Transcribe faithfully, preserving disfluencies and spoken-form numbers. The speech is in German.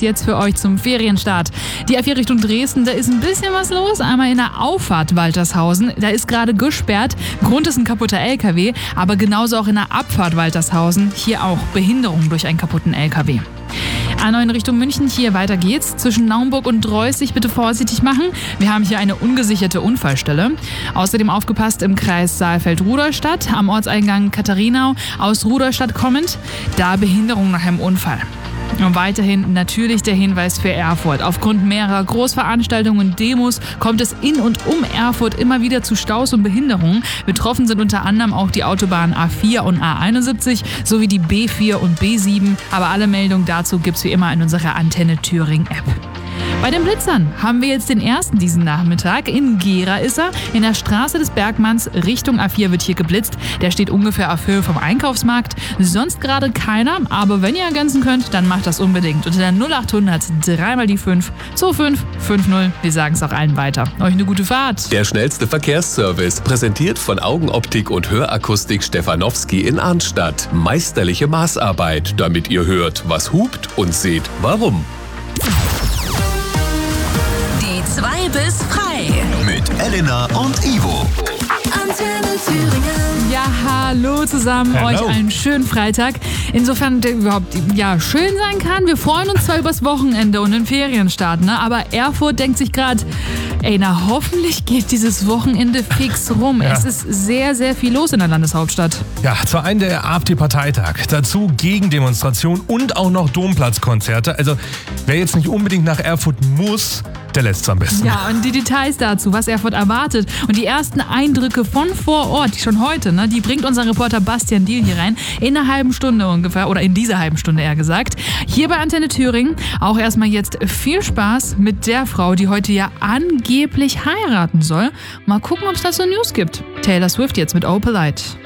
jetzt für euch zum Ferienstart. Die A vier Richtung Dresden, da ist ein bisschen was los. Einmal in der Auffahrt Waltershausen, da ist gerade gesperrt. Grund ist ein kaputter L K W, aber genauso auch in der Abfahrt Waltershausen. Hier auch Behinderung durch einen kaputten L K W. A neun Richtung München, hier weiter geht's. Zwischen Naumburg und Dreußig bitte vorsichtig machen. Wir haben hier eine ungesicherte Unfallstelle. Außerdem aufgepasst im Kreis Saalfeld-Rudolstadt, am Ortseingang Katharinau aus Rudolstadt kommend. Da Behinderung nach einem Unfall. Und weiterhin natürlich der Hinweis für Erfurt. Aufgrund mehrerer Großveranstaltungen und Demos kommt es in und um Erfurt immer wieder zu Staus und Behinderungen. Betroffen sind unter anderem auch die Autobahnen A vier und A einundsiebzig sowie die B vier und B sieben. Aber alle Meldungen dazu gibt's wie immer in unserer Antenne Thüringen App. Bei den Blitzern haben wir jetzt den ersten diesen Nachmittag. In Gera ist er. In der Straße des Bergmanns Richtung A vier wird hier geblitzt. Der steht ungefähr auf Höhe vom Einkaufsmarkt. Sonst gerade keiner, aber wenn ihr ergänzen könnt, dann macht das unbedingt. Unter der null achthundert drei mal die fünf zwei fünf fünf null. Wir sagen es auch allen weiter. Euch eine gute Fahrt. Der schnellste Verkehrsservice, präsentiert von Augenoptik und Hörakustik Stefanowski in Arnstadt. Meisterliche Maßarbeit, damit ihr hört, was hupt und seht, warum. Zwei bis frei. Mit Elena und Ivo. Antenne Thüringen. Ja, hallo zusammen. Hello. Euch einen schönen Freitag. Insofern der überhaupt ja, schön sein kann. Wir freuen uns zwar übers Wochenende und den Ferienstart, ne? Aber Erfurt denkt sich gerade, ey, na hoffentlich geht dieses Wochenende fix rum. Ja. Es ist sehr, sehr viel los in der Landeshauptstadt. Ja, zwar ein der AfD-Parteitag, dazu Gegendemonstration und auch noch Domplatzkonzerte. Also wer jetzt nicht unbedingt nach Erfurt muss, der lässt es am besten. Ja, und die Details dazu, was Erfurt erwartet und die ersten Eindrücke von vor Ort, schon heute, ne, die bringt unser Reporter Bastian Diel hier rein, in einer halben Stunde ungefähr, oder in dieser halben Stunde eher gesagt. Hier bei Antenne Thüringen auch erstmal jetzt viel Spaß mit der Frau, die heute ja angeblich heiraten soll. Mal gucken, ob es dazu News gibt. Taylor Swift jetzt mit Oh Polite.